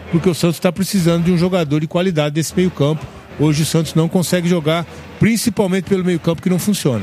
porque o Santos está precisando de um jogador de qualidade desse meio campo. Hoje o Santos não consegue jogar, principalmente pelo meio campo que não funciona.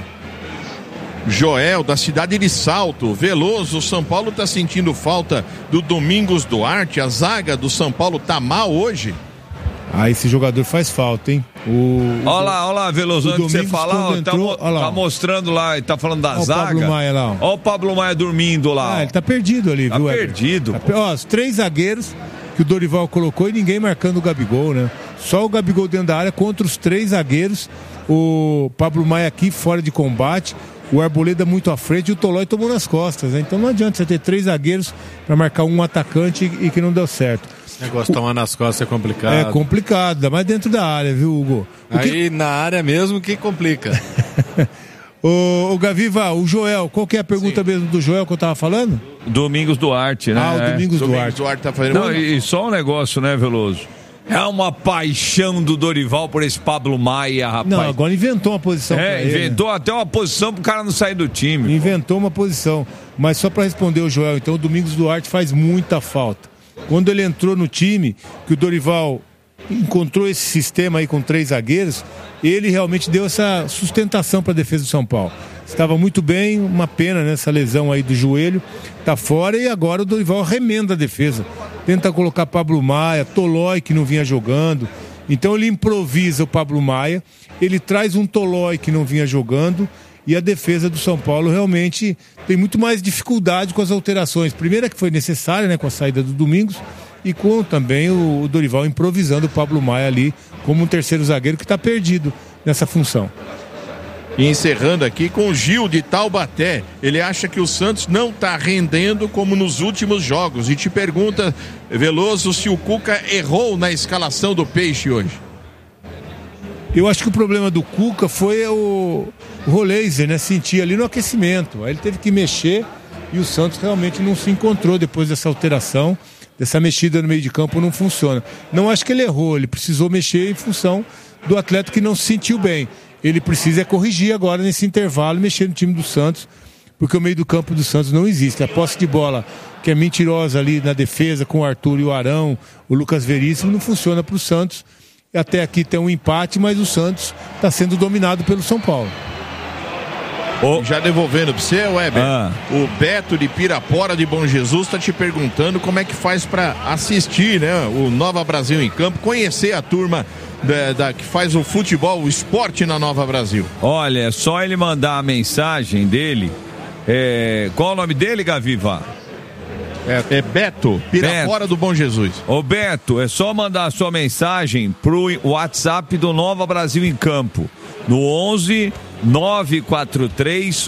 Joel, da cidade de Salto. Veloso, o São Paulo está sentindo falta do Domingos Duarte. A zaga do São Paulo tá mal hoje? Esse jogador faz falta, hein? Olha lá, Veloso, antes de você falar, tá mostrando lá, tá falando da zaga. O Pablo Maia lá, ó o Pablo Maia dormindo lá. Ele tá perdido ali, viu? Tá perdido. Os 3 zagueiros que o Dorival colocou e ninguém marcando o Gabigol, né? Só o Gabigol dentro da área contra os 3 zagueiros. O Pablo Maia aqui fora de combate. O Arboleda muito à frente e o Tolói tomou nas costas, né? Então não adianta você ter 3 zagueiros para marcar um atacante e que não deu certo. Esse negócio de tomar nas costas é complicado. É complicado, ainda mais dentro da área, viu, Hugo? Na área mesmo que complica. O Gaviva, o Joel, qual que é a pergunta mesmo do Joel que eu tava falando? Domingos Duarte, né? O Domingos Duarte. Tá fazendo... Não, e só um negócio, né, Veloso? É uma paixão do Dorival por esse Pablo Maia, rapaz. Não, agora inventou uma posição pra ele. Inventou até uma posição pro cara não sair do time. Inventou uma posição. Mas só para responder o Joel, então o Domingos Duarte faz muita falta. Quando ele entrou no time, que o Dorival encontrou esse sistema aí com 3 zagueiros, ele realmente deu essa sustentação para a defesa do São Paulo. Estava muito bem, uma pena nessa lesão aí do joelho, tá fora, e agora o Dorival remenda a defesa. Tenta colocar Pablo Maia, Tolói que não vinha jogando. Então ele improvisa o Pablo Maia, ele traz um Tolói que não vinha jogando, e a defesa do São Paulo realmente tem muito mais dificuldade com as alterações. Primeira que foi necessária, né, com a saída do Domingos, e com também o Dorival improvisando o Pablo Maia ali como um terceiro zagueiro que está perdido nessa função. E encerrando aqui com o Gil de Taubaté. Ele acha que o Santos não está rendendo como nos últimos jogos e te pergunta, Veloso, se o Cuca errou na escalação do Peixe hoje. Eu acho que o problema do Cuca foi o Roleiser, né? Sentir ali no aquecimento. Aí ele teve que mexer e o Santos realmente não se encontrou depois dessa alteração, dessa mexida no meio de campo não funciona. Não acho que ele errou, ele precisou mexer em função do atleta que não se sentiu bem. Ele precisa corrigir agora nesse intervalo, mexer no time do Santos, porque o meio do campo do Santos não existe. A posse de bola, que é mentirosa ali na defesa com o Arthur e o Arão, o Lucas Veríssimo, não funciona para o Santos. Até aqui tem um empate, mas o Santos está sendo dominado pelo São Paulo. Já devolvendo para você, Weber, o Beto de Pirapora de Bom Jesus está te perguntando como é que faz para assistir, né, o Nova Brasil em Campo, conhecer a turma que faz o futebol, o esporte na Nova Brasil. Olha, é só ele mandar a mensagem dele. Qual o nome dele, Gaviva? É Beto, Pirapora do Bom Jesus. Ô Beto, é só mandar a sua mensagem pro WhatsApp do Nova Brasil em Campo, no 11 943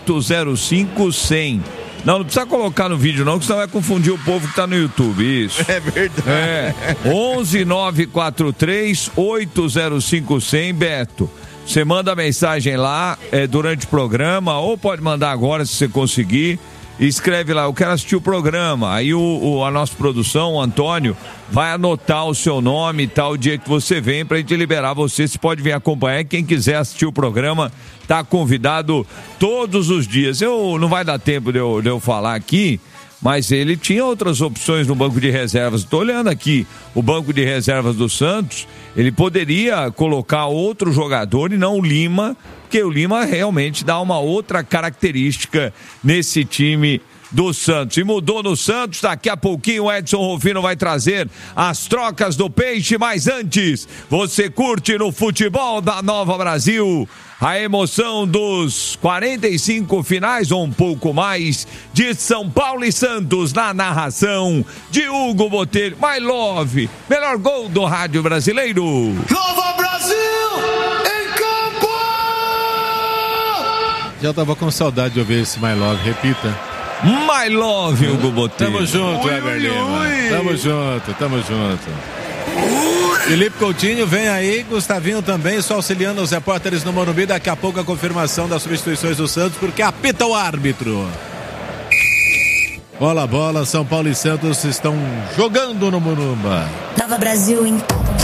805 100. Não precisa colocar no vídeo não, que senão vai confundir o povo que tá no YouTube, isso. É verdade. 11 943 805 100, Beto. Você manda a mensagem lá durante o programa, ou pode mandar agora se você conseguir. Escreve lá, eu quero assistir o programa. Aí a nossa produção, o Antônio, vai anotar o seu nome e tal, o dia que você vem, pra gente liberar você. Você pode vir acompanhar. Quem quiser assistir o programa, tá convidado todos os dias. Não vai dar tempo de eu falar aqui, mas ele tinha outras opções no banco de reservas. Estou olhando aqui o banco de reservas do Santos. Ele poderia colocar outro jogador e não o Lima, porque o Lima realmente dá uma outra característica nesse time do Santos. E mudou no Santos, daqui a pouquinho o Edson Rufino vai trazer as trocas do Peixe, mas antes, você curte no futebol da Nova Brasil a emoção dos 45 finais ou um pouco mais de São Paulo e Santos na narração de Hugo Botelho. My Love, melhor gol do rádio brasileiro. Nova Brasil em campo! Já tava com saudade de ouvir esse My Love, repita. My Love, Hugo Botelho. Tamo junto, Weber Lima. Tamo junto. Felipe Coutinho vem aí, Gustavinho também, só auxiliando os repórteres no Morumbi. Daqui a pouco a confirmação das substituições do Santos, porque apita o árbitro. Bola, São Paulo e Santos estão jogando no Morumba. Nova Brasil em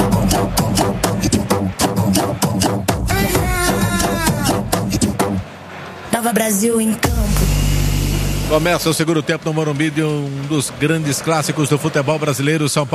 Nova Brasil em campo. Começa o segundo tempo no Morumbi de um dos grandes clássicos do futebol brasileiro, São Paulo